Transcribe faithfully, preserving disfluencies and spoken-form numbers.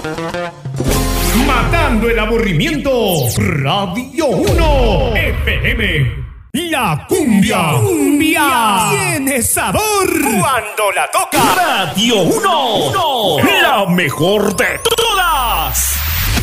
Matando el aburrimiento. Radio uno F M. La cumbia. Cumbia. Tiene sabor. Cuando la toca. Radio uno. No. La mejor de todas.